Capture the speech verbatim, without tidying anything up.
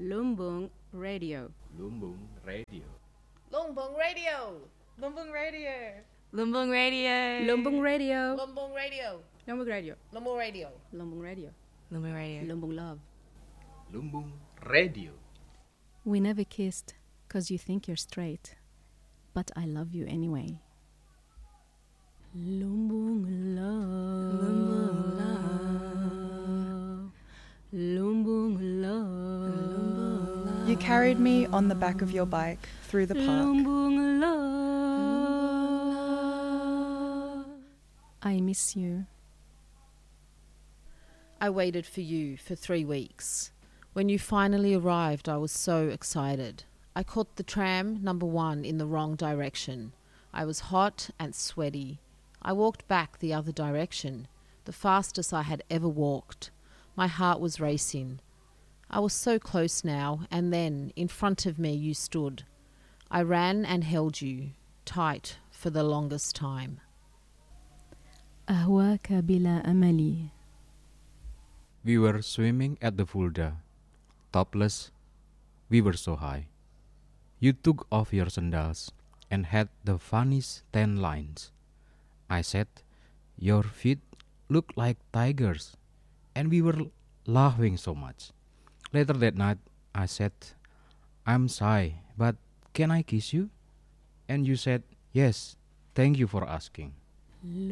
Lumbung Radio. Lumbung Radio. Lumbung Radio. Lumbung Radio. Lumbung Radio. Lumbung Radio. Lumbung Radio. Lumbung Radio. Lumbung Radio. Lumbung Radio. Lumbung Radio. Lumbung Love. Lumbung Radio. We never kissed cause you think you're straight, but I love you anyway. Lumbung Love. Lumbung Love. Lumbung Love. You carried me on the back of your bike through the park. Lumbung Love. I miss you. I waited for you for three weeks. When you finally arrived, I was so excited. I caught the tram number one in the wrong direction. I was hot and sweaty. I walked back the other direction, the fastest I had ever walked. My heart was racing. I was so close now, and then in front of me you stood. I ran and held you, tight for the longest time. أهواك بلا أملي. We were swimming at the Fulda. Topless, we were so high. You took off your sandals and had the funniest tan lines. I said, your feet look like tigers, and we were laughing so much. Later that night, I said, I'm shy, but can I kiss you? And you said, yes, thank you for asking.